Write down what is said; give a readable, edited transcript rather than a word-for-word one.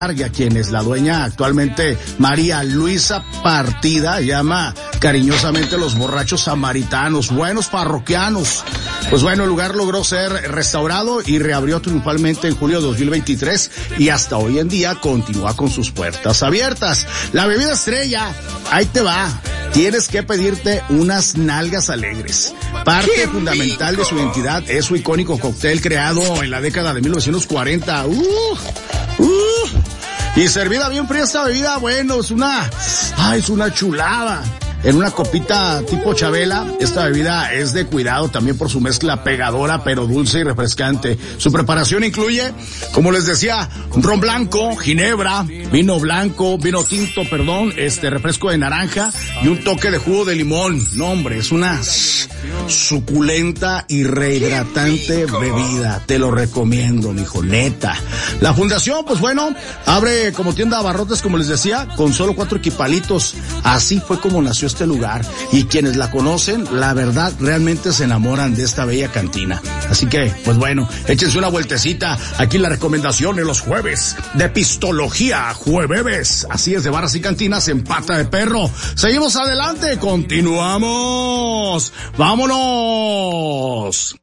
y a quienes la dueña actualmente María Luisa Partida llama cariñosamente los borrachos samaritanos, buenos parroquianos. Pues bueno, el lugar logró ser restaurado y reabrió triunfalmente en julio de 2023 y hasta hoy en día continúa con sus puertas abiertas. La bebida estrella, ahí te va. Tienes que pedirte unas nalgas alegres. Parte fundamental de su identidad es su icónico cóctel creado en la década de 1940. Y servida bien fría esta bebida, bueno, es una chulada. En una copita tipo Chabela, esta bebida es de cuidado también por su mezcla pegadora, pero dulce y refrescante. Su preparación incluye, como les decía, ron blanco, ginebra, vino tinto, refresco de naranja y un toque de jugo de limón. No, hombre, es una suculenta y rehidratante bebida. Te lo recomiendo, mijo, neta. La fundación, pues bueno, abre como tienda de abarrotes, como les decía, con solo 4 equipalitos. Así fue como nació este lugar, y quienes la conocen, la verdad, realmente se enamoran de esta bella cantina. Así que, pues bueno, échense una vueltecita. Aquí la recomendación en los jueves de Pistología Jueves. Así es, de bares y cantinas en Pata de Perro. Seguimos adelante, continuamos. ¡Vámonos!